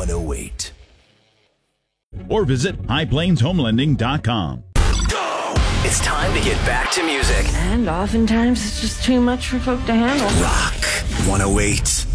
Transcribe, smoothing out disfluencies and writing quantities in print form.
108. Or visit highplainshomelending.com. It's time to get back to music. And oftentimes it's just too much for folk to handle. Rock 108.